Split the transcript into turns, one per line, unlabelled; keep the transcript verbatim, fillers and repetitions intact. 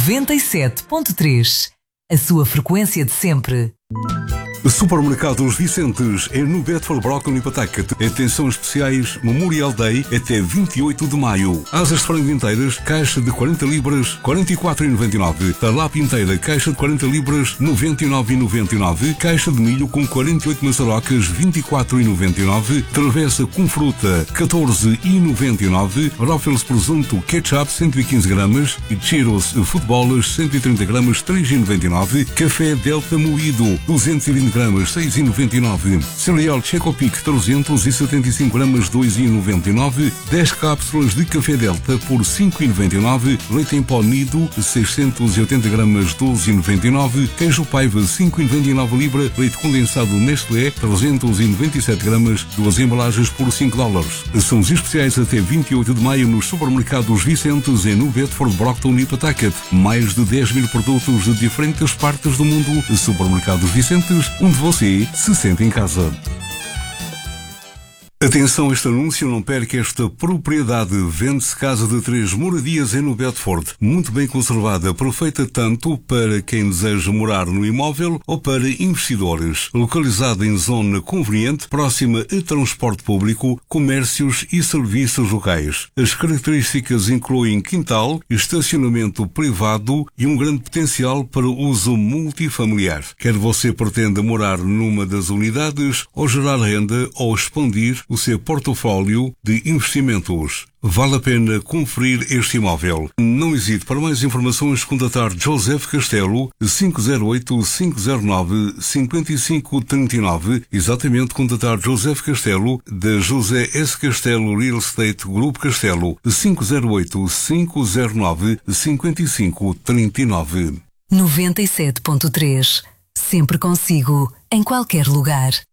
noventa e sete ponto três. A sua frequência de sempre.
Supermercados Vicentes é no Bedford Broccoli Pawtucket. Atenção especiais Memorial Day até vinte e oito de maio. Asas de frango inteiras, caixa de quarenta libras, quarenta e quatro reais e noventa e nove centavos. Talapa inteira, caixa de quarenta libras, noventa e nove reais e noventa e nove centavos. Caixa de milho com quarenta e oito maçarocas, vinte e quatro reais e noventa e nove centavos. Travessa com fruta, catorze reais e noventa e nove centavos. Ruffles presunto, ketchup, cento e quinze gramas. E Cheetos futebolas, cento e trinta gramas, três reais e noventa e nove centavos. Café Delta moído, duzentos e vinte gramas, seis reais e noventa e nove centavos. Cereal Checopic trezentos e setenta e cinco gramas, dois reais e noventa e nove centavos. dez cápsulas de café Delta por cinco reais e noventa e nove centavos. Leite em pó Nido, seiscentos e oitenta gramas, doze reais e noventa e nove centavos. Queijo Paiva, cinco reais e noventa e nove centavos libra. Leite condensado Nestlé, trezentos e noventa e sete gramas, duas embalagens por cinco dólares. São os especiais até vinte e oito de maio nos supermercados Vicentes em no Bedford, Brockton e Pawtucket. Mais de dez mil produtos de diferentes partes do mundo. Supermercados Vicentes, onde você se sente em casa. Atenção a este anúncio, não perca esta propriedade. Vende-se casa de três moradias em no Bedford, muito bem conservada, perfeita tanto para quem deseja morar no imóvel ou para investidores. Localizada em zona conveniente, próxima a transporte público, comércios e serviços locais. As características incluem quintal, estacionamento privado e um grande potencial para uso multifamiliar. Quer você pretenda morar numa das unidades ou gerar renda ou expandir o seu portfólio de investimentos. Vale a pena conferir este imóvel. Não hesite, para mais informações, contatar Joseph Castelo, cinco zero oito, cinco zero nove, cinco cinco três nove. Exatamente, contatar Joseph Castelo, da José S. Castelo Real Estate Grupo Castelo, cinco zero oito, cinco zero nove, cinco cinco três nove.
noventa e sete ponto três. Sempre consigo, em qualquer lugar.